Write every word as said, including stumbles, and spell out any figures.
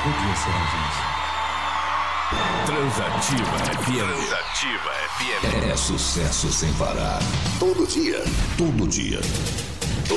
Podia ser a gente. Transativa F M. Transativa F M. É sucesso sem parar. Todo dia. Todo dia.